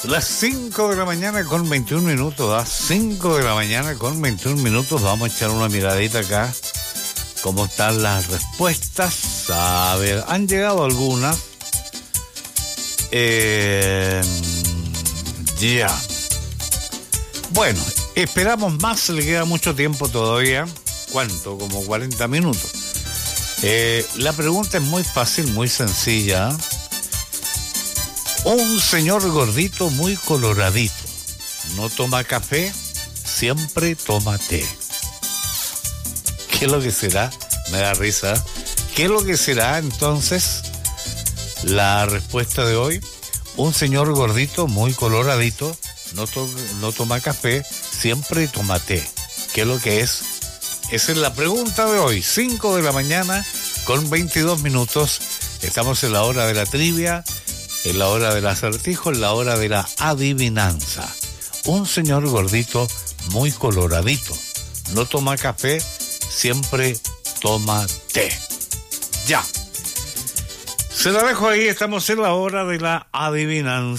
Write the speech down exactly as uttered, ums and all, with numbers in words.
Las cinco de la mañana con veintiún minutos, a cinco de la mañana con veintiún minutos, vamos a echar una miradita acá, cómo están las respuestas. A ver, han llegado algunas. Eh, ya. Bueno, esperamos más, le queda mucho tiempo todavía. ¿Cuánto? Como cuarenta minutos. Eh, la pregunta es muy fácil, muy sencilla. Un señor gordito muy coloradito, no toma café, siempre toma té. ¿Qué es lo que será? Me da risa. ¿Qué es lo que será entonces la respuesta de hoy? Un señor gordito muy coloradito, no, to- no toma café, siempre toma té. ¿Qué es lo que es? Esa es la pregunta de hoy. cinco de la mañana con veintidós minutos. Estamos en la hora de la trivia, en la hora del acertijo, en la hora de la adivinanza. Un señor gordito muy coloradito, no toma café, siempre toma té. Ya. Se la dejo ahí, estamos en la hora de la adivinanza.